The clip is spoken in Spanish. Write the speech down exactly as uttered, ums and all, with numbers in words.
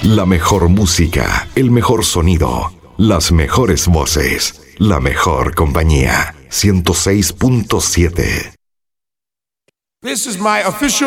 La mejor música, el mejor sonido, las mejores voces, la mejor compañía. ciento seis punto siete. This is my official